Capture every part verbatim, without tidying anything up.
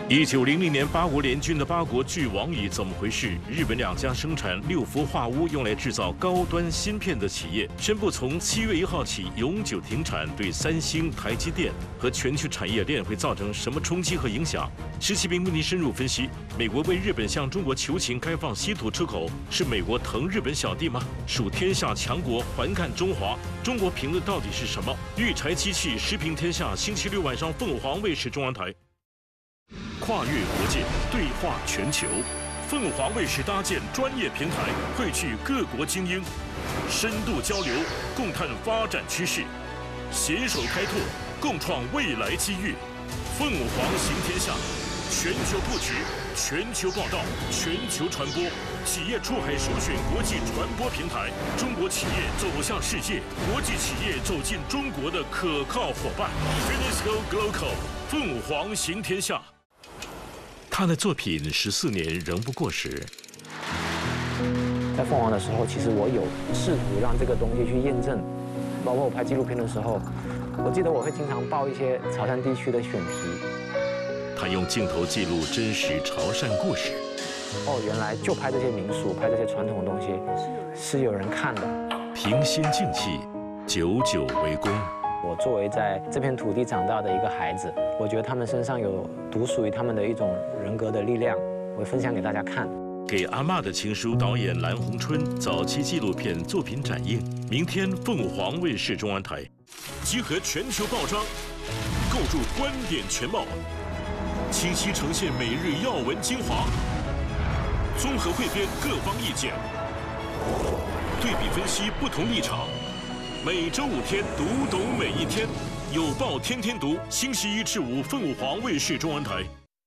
一九零零年八国联军的八国巨王椅怎么回事？日本两家生产六氟化钨用来制造高端芯片的企业宣布，从七月一号起永久停产，对三星、台积电和全球产业链会造成什么冲击和影响？施启斌为您深入分析。美国为日本向中国求情开放稀土出口，是美国疼日本小弟吗？属天下强国环看中华，中国评论到底是什么？育才机器时评天下，星期六晚上凤凰卫视中央台。 跨越国界，对话全球，凤凰卫视搭建专业平台，汇聚各国精英，深度交流，共探发展趋势，携手开拓，共创未来机遇。凤凰行天下，全球布局，全球报道，全球传播，企业出海首选国际传播平台，中国企业走向世界，国际企业走进中国的可靠伙伴。Finisco Global， 凤凰行天下。 他的作品十四年仍不过时。 在凤凰的时候，其实我有试图让这个东西去验证，包括我拍纪录片的时候，我记得我会经常报一些潮汕地区的选题。 他用镜头记录真实潮汕故事。 哦，原来就拍这些民俗，拍这些传统的东西，是有人看的。 平心静气，久久为功。 我作为在这片土地长大的一个孩子，我觉得他们身上有独属于他们的一种人格的力量，我会分享给大家看。 给阿嬷的情书导演蓝红春早期纪录片作品展映，明天凤凰卫视中央台，集合全球报章，构筑观点全貌，清晰呈现每日要闻精华，综合汇编各方意见，对比分析不同立场。 每周五天，读懂每一天，有报天天读。星期一至五，凤凰卫视中央台。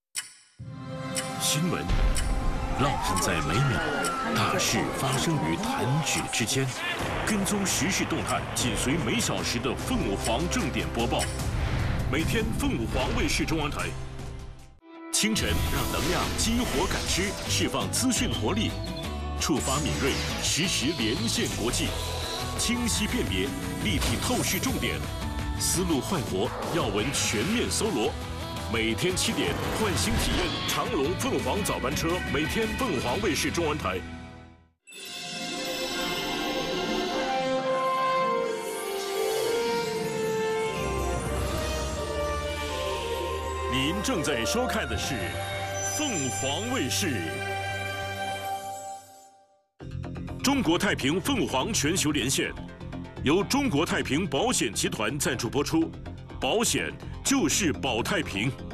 新闻浪漫在每秒，大事发生于弹指之间。跟踪时事动态，紧随每小时的凤凰正点播报。每天凤凰卫视中央台。清晨让能量激活感知，释放资讯活力，触发敏锐，实时连线国际。 清晰辨别，立体透视重点，思路焕活，要闻全面搜罗。每天七点，换新体验长龙凤凰早班车，每天凤凰卫视中文台。您正在收看的是凤凰卫视。 中国太平凤凰全球连线，由中国太平保险集团赞助播出，保险就是保太平。